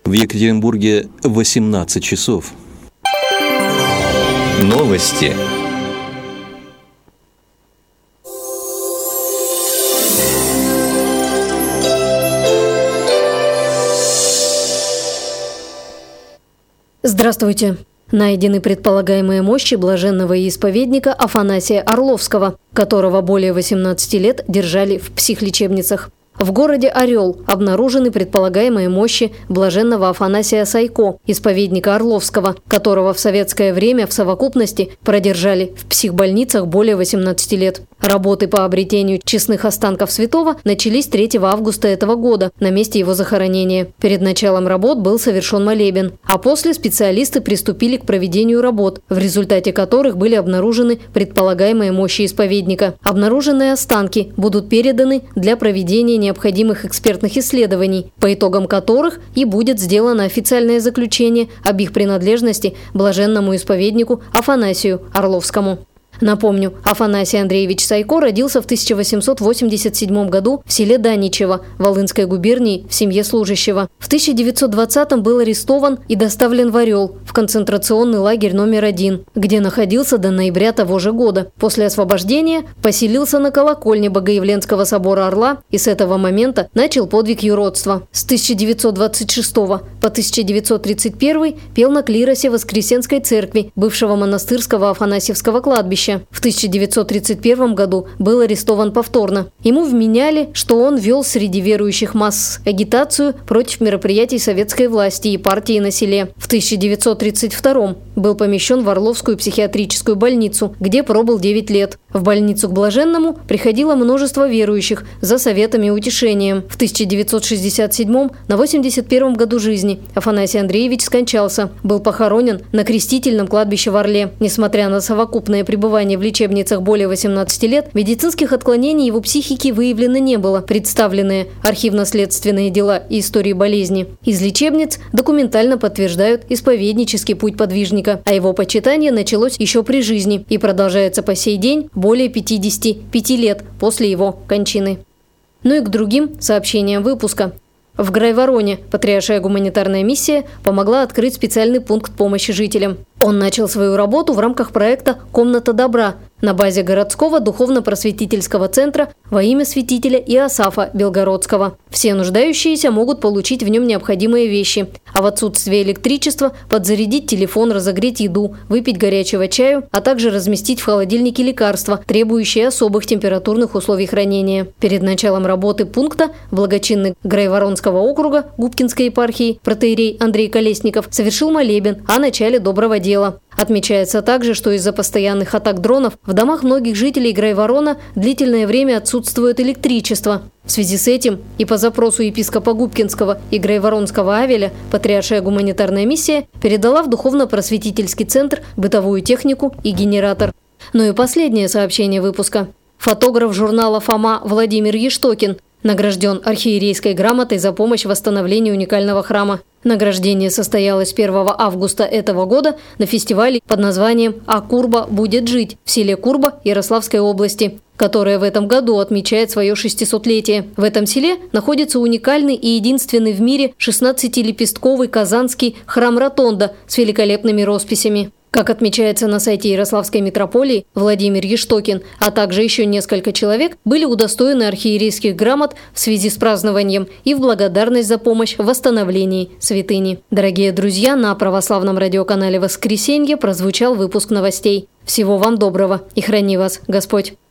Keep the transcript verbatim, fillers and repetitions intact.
В Екатеринбурге восемнадцать часов. Новости. Здравствуйте. Найдены предполагаемые мощи блаженного исповедника Афанасия Орловского, которого более восемнадцати лет держали в психлечебницах. В городе Орел обнаружены предполагаемые мощи блаженного Афанасия Сайко, исповедника Орловского, которого в советское время в совокупности продержали в психбольницах более восемнадцати лет. Работы по обретению честных останков святого начались третьего августа этого года на месте его захоронения. Перед началом работ был совершен молебен, а после специалисты приступили к проведению работ, в результате которых были обнаружены предполагаемые мощи исповедника. Обнаруженные останки будут переданы для проведения необходимых экспертных исследований, по итогам которых и будет сделано официальное заключение об их принадлежности блаженному исповеднику Афанасию Орловскому. Напомню, Афанасий Андреевич Сайко родился в тысяча восемьсот восемьдесят седьмом году в селе Даничево, Волынской губернии, в семье служащего. В тысяча девятьсот двадцатом был арестован и доставлен в Орел, в концентрационный лагерь номер один, где находился до ноября того же года. После освобождения поселился на колокольне Богоявленского собора Орла и с этого момента начал подвиг юродства. С тысяча девятьсот двадцать шестого по тысяча девятьсот тридцать первый пел на клиросе Воскресенской церкви, бывшего монастырского Афанасьевского кладбища. В тысяча девятьсот тридцать первом году был арестован повторно. Ему вменяли, что он вел среди верующих масс агитацию против мероприятий советской власти и партии на селе. В тысяча девятьсот тридцать втором был помещен в Орловскую психиатрическую больницу, где пробыл девять лет. В больницу к Блаженному приходило множество верующих за советами и утешением. В тысяча девятьсот шестьдесят седьмом, на восемьдесят первом году жизни, Афанасий Андреевич скончался. Был похоронен на Крестительном кладбище в Орле. Несмотря на совокупное пребывание в лечебницах более восемнадцати лет, медицинских отклонений его психики выявлено не было. Представленные архивно-следственные дела и истории болезни из лечебниц документально подтверждают исповеднический путь подвижника, а его почитание началось еще при жизни и продолжается по сей день более пятидесяти пяти лет после его кончины. Ну и к другим сообщениям выпуска. В Грайвороне Патриаршая гуманитарная миссия помогла открыть специальный пункт помощи жителям. Он начал свою работу в рамках проекта «Комната добра» на базе городского духовно-просветительского центра во имя святителя Иосафа Белгородского. Все нуждающиеся могут получить в нем необходимые вещи, а в отсутствие электричества подзарядить телефон, разогреть еду, выпить горячего чаю, а также разместить в холодильнике лекарства, требующие особых температурных условий хранения. Перед началом работы пункта благочинный Грайворонского округа Губкинской епархии протоиерей Андрей Колесников совершил молебен о начале доброго дела. Отмечается также, что из-за постоянных атак дронов в домах многих жителей Грайворона длительное время отсутствует электричество. В связи с этим и по запросу епископа Губкинского и Грайворонского Авеля Патриаршая гуманитарная миссия передала в духовно-просветительский центр бытовую технику и генератор. Ну и последнее сообщение выпуска. Фотограф журнала «Фома» Владимир Ештокин награжден архиерейской грамотой за помощь в восстановлении уникального храма. Награждение состоялось первого августа этого года на фестивале под названием «А Курба будет жить» в селе Курба Ярославской области, которое в этом году отмечает свое шестисотлетие. В этом селе находится уникальный и единственный в мире шестнадцатилепестковый казанский храм-ротонда с великолепными росписями. Как отмечается на сайте Ярославской митрополии, Владимир Ештокин, а также еще несколько человек были удостоены архиерейских грамот в связи с празднованием и в благодарность за помощь в восстановлении святыни. Дорогие друзья, на православном радиоканале «Воскресенье» прозвучал выпуск новостей. Всего вам доброго и храни вас Господь!